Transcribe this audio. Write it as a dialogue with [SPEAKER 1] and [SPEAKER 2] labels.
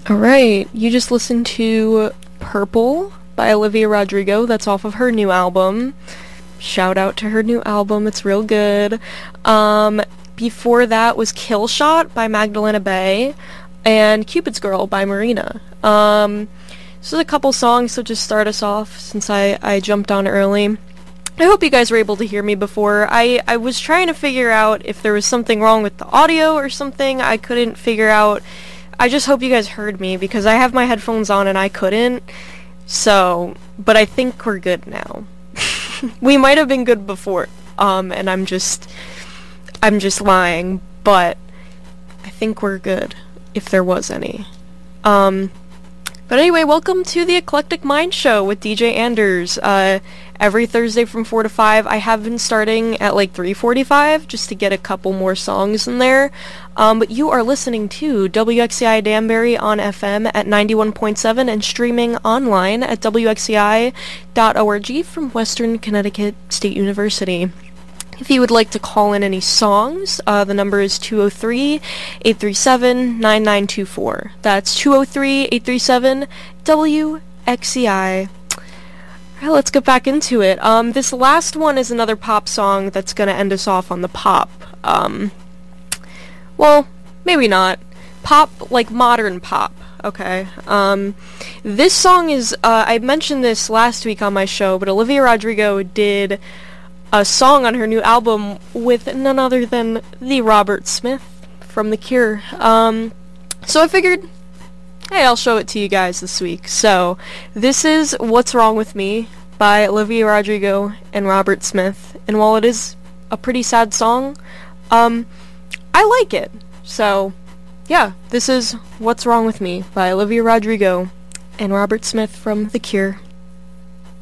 [SPEAKER 1] Alright, you just listened to Purple by Olivia Rodrigo. That's off of her new album. Shout out to her new album, it's real good. Before that was Kill Shot by Magdalena Bay, and Cupid's Girl by Marina. This is a couple songs, so just start us off since I jumped on early. I hope you guys were able to hear me before. I was trying to figure out if there was something wrong with the audio or something. I couldn't figure out. I just hope you guys heard me because I have my headphones on and I couldn't. So, but I think we're good now. We might have been good before. And I'm just lying, but I think we're good if there was any. But anyway, welcome to the Eclectic Mind Show with DJ Anders. Every Thursday from 4 to 5. I have been starting at like 3:45 just to get a couple more songs in there. But you are listening to WXCI Danbury on FM at 91.7 and streaming online at WXCI.org from Western Connecticut State University. If you would like to call in any songs, the number is 203-837-9924. That's 203-837-WXCI. Alright, let's get back into it. This last one is another pop song that's gonna end us off on the pop. Well, maybe not. Pop, like modern pop, okay? This song is, I mentioned this last week on my show, but Olivia Rodrigo did a song on her new album with none other than the Robert Smith from The Cure. So I figured, hey, I'll show it to you guys this week. So, this is What's Wrong With Me by Olivia Rodrigo and Robert Smith. And while it is a pretty sad song, I like it. So, yeah, this is What's Wrong With Me by Olivia Rodrigo and Robert Smith from The Cure.